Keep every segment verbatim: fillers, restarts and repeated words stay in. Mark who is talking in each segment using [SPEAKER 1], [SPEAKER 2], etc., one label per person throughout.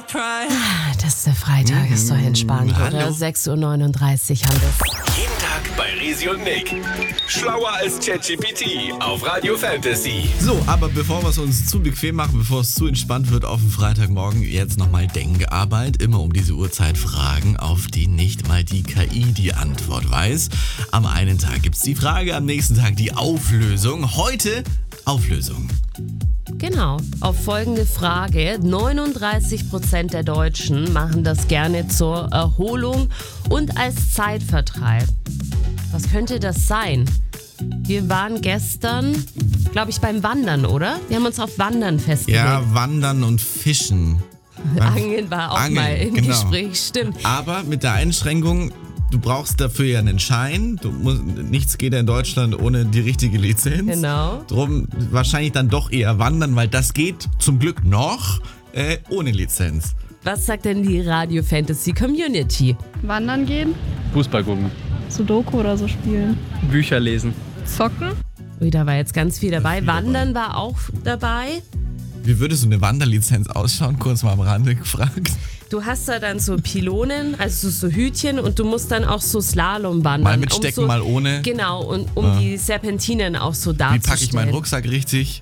[SPEAKER 1] Das ist der Freitag, ist doch entspannt,
[SPEAKER 2] Hallo.
[SPEAKER 1] oder? sechs Uhr neununddreißig haben wir.
[SPEAKER 3] Jeden Tag bei Resi und Nick. Schlauer als ChatGPT auf Radio Fantasy.
[SPEAKER 2] So, aber bevor wir es uns zu bequem machen, bevor es zu entspannt wird auf den Freitagmorgen, jetzt nochmal Denkarbeit. Immer um diese Uhrzeit Fragen, auf die nicht mal die K I die Antwort weiß. Am einen Tag gibt's die Frage, am nächsten Tag die Auflösung. Heute Auflösung.
[SPEAKER 1] Genau, auf folgende Frage. neununddreißig Prozent der Deutschen machen das gerne zur Erholung und als Zeitvertreib. Was könnte das sein? Wir waren gestern, glaube ich, beim Wandern, oder? Wir haben uns auf Wandern festgelegt.
[SPEAKER 2] Ja, Wandern und Fischen.
[SPEAKER 1] Angeln war auch
[SPEAKER 2] Angeln,
[SPEAKER 1] mal im
[SPEAKER 2] genau.
[SPEAKER 1] Gespräch, stimmt.
[SPEAKER 2] Aber mit der Einschränkung, du brauchst dafür ja einen Schein. Du musst, nichts geht ja in Deutschland ohne die richtige Lizenz.
[SPEAKER 1] Genau.
[SPEAKER 2] Drum wahrscheinlich dann doch eher wandern, weil das geht zum Glück noch äh, ohne Lizenz.
[SPEAKER 1] Was sagt denn die Radio Fantasy Community?
[SPEAKER 4] Wandern gehen,
[SPEAKER 5] Fußball gucken,
[SPEAKER 4] Sudoku oder so spielen.
[SPEAKER 5] Bücher lesen.
[SPEAKER 4] Zocken.
[SPEAKER 1] Ui, da war jetzt ganz viel dabei.
[SPEAKER 2] viel
[SPEAKER 1] Wandern war auch dabei.
[SPEAKER 2] Wie würde so eine Wanderlizenz ausschauen? Kurz mal am Rande gefragt.
[SPEAKER 1] Du hast da dann so Pylonen, also so Hütchen, und du musst dann auch so Slalom wandern.
[SPEAKER 2] Mal mit Stecken,
[SPEAKER 1] um so,
[SPEAKER 2] mal ohne.
[SPEAKER 1] Genau, und um
[SPEAKER 2] Ja.
[SPEAKER 1] die Serpentinen auch so
[SPEAKER 2] Wie
[SPEAKER 1] darzustellen.
[SPEAKER 2] packe ich meinen Rucksack richtig?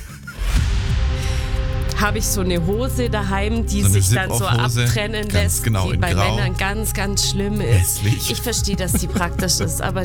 [SPEAKER 1] Habe ich so eine Hose daheim, die
[SPEAKER 2] So eine
[SPEAKER 1] sich dann so
[SPEAKER 2] Zip-Off-Hose,
[SPEAKER 1] abtrennen
[SPEAKER 2] ganz
[SPEAKER 1] lässt,
[SPEAKER 2] genau
[SPEAKER 1] die
[SPEAKER 2] in
[SPEAKER 1] bei
[SPEAKER 2] Grau.
[SPEAKER 1] Männern ganz, ganz schlimm ist.
[SPEAKER 2] Hässlich.
[SPEAKER 1] Ich verstehe, dass die praktisch ist, aber